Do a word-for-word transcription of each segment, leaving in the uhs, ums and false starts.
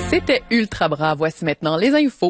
C'était Ultra Bras. Voici maintenant les infos.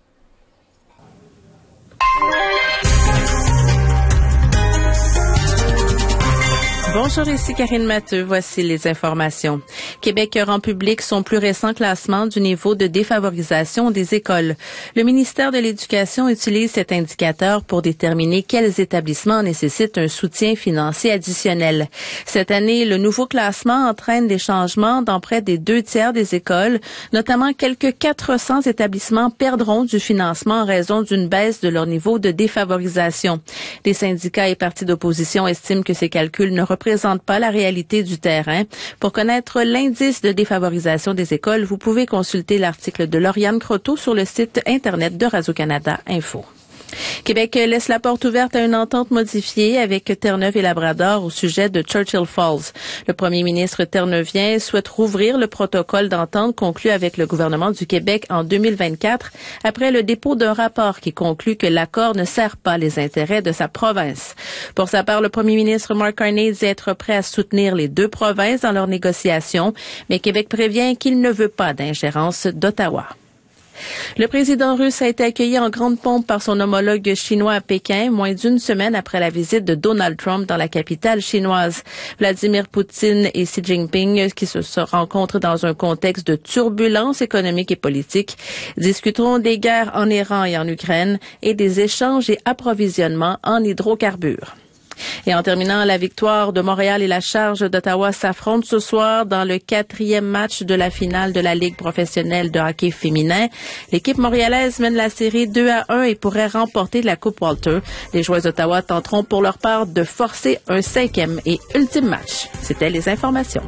Bonjour, ici Karine Matteux. Voici les informations. Québec rend public son plus récent classement du niveau de défavorisation des écoles. Le ministère de l'Éducation utilise cet indicateur pour déterminer quels établissements nécessitent un soutien financier additionnel. Cette année, le nouveau classement entraîne des changements dans près des deux tiers des écoles, notamment quelques quatre cents établissements perdront du financement en raison d'une baisse de leur niveau de défavorisation. Les syndicats et partis d'opposition estiment que ces calculs ne représentent pas la réalité du terrain. Pour connaître l'indice de défavorisation des écoles, vous pouvez consulter l'article de Lauriane Croteau sur le site Internet de Radio-Canada Info. Québec laisse la porte ouverte à une entente modifiée avec Terre-Neuve et Labrador au sujet de Churchill Falls. Le premier ministre terneuvien souhaite rouvrir le protocole d'entente conclu avec le gouvernement du Québec en deux mille vingt-quatre après le dépôt d'un rapport qui conclut que l'accord ne sert pas les intérêts de sa province. Pour sa part, le premier ministre Mark Carney dit être prêt à soutenir les deux provinces dans leurs négociations, mais Québec prévient qu'il ne veut pas d'ingérence d'Ottawa. Le président russe a été accueilli en grande pompe par son homologue chinois à Pékin, moins d'une semaine après la visite de Donald Trump dans la capitale chinoise. Vladimir Poutine et Xi Jinping, qui se, se rencontrent dans un contexte de turbulence économique et politique, discuteront des guerres en Iran et en Ukraine et des échanges et approvisionnements en hydrocarbures. Et en terminant, la victoire de Montréal et la Charge d'Ottawa s'affrontent ce soir dans le quatrième match de la finale de la Ligue professionnelle de hockey féminin. L'équipe montréalaise mène la série deux à un et pourrait remporter la Coupe Walter. Les joueuses d'Ottawa tenteront pour leur part de forcer un cinquième et ultime match. C'était les informations.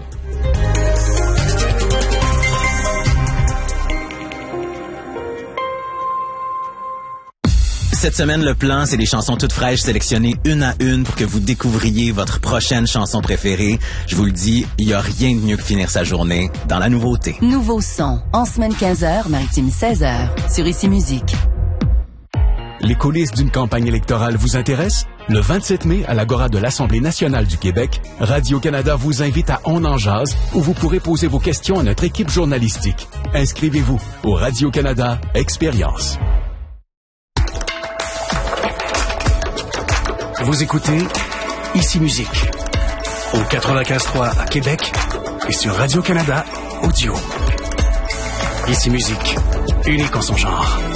Cette semaine, le plan, c'est des chansons toutes fraîches sélectionnées une à une pour que vous découvriez votre prochaine chanson préférée. Je vous le dis, il n'y a rien de mieux que finir sa journée dans la nouveauté. Nouveau son, en semaine quinze heures, maritime seize heures, sur Ici Musique. Les coulisses d'une campagne électorale vous intéressent? Le vingt-sept mai, à l'Agora de l'Assemblée nationale du Québec, Radio-Canada vous invite à On en jase, où vous pourrez poser vos questions à notre équipe journalistique. Inscrivez-vous au Radio-Canada Expérience. Vous écoutez Ici Musique au quatre-vingt-quinze trois à Québec et sur Radio-Canada Audio. Ici Musique, unique en son genre.